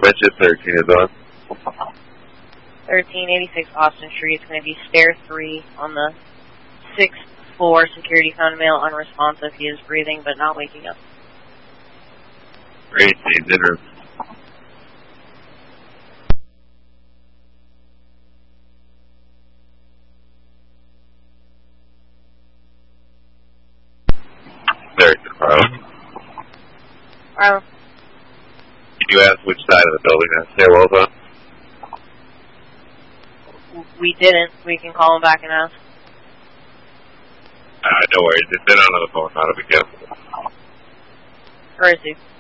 Dimension 13 is on. 1386 Austin Street. It's going to be stair 3 on the 6th floor. Security found male unresponsive. He is breathing but not waking up. Great, he's in room. Very good, Harlan. Harlan. Can you ask which side of the building that stairwell's on? We didn't. We can call him back and ask. No worries. If they're not on the phone, not a big deal. Where is he?